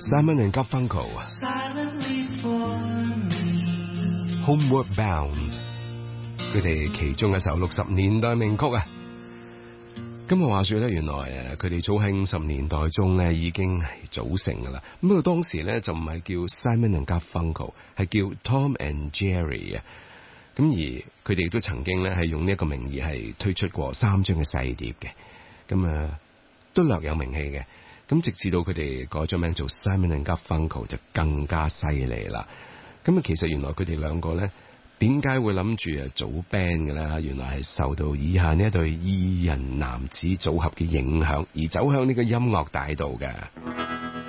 Simon and Garfunkel Homeward Bound 佢哋其中一首60年代名曲啊。咁我話說咧，原來佢哋早喺50年代中咧已經係組成噶啦。咁佢當時咧就唔係叫 Simon and Garfunkel， 係叫 Tom and Jerry 啊。咁而佢哋都曾經咧係用呢一個名義係推出過3張嘅細碟嘅，咁都略有名氣嘅。咁直至到佢哋改咗名做 Simon and Garfunkel 就更加犀利啦。咁其實原來佢哋兩個咧點解會諗住組 band 嘅咧？原來係受到以下呢一對2人男子組合嘅影響而走向呢個音樂大道嘅。